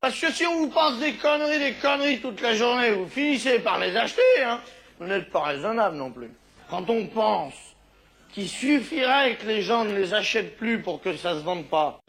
Parce que si on vous passe des conneries toute la journée, vous finissez par les acheter, hein. Vous n'êtes pas raisonnable non plus. Quand on pense qu'il suffirait que les gens ne les achètent plus pour que ça se vende pas,